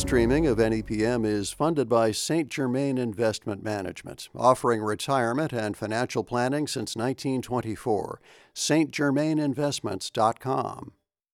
streaming of NEPM is funded by St. Germain Investment Management, offering retirement and financial planning since 1924. stgermaininvestments.com.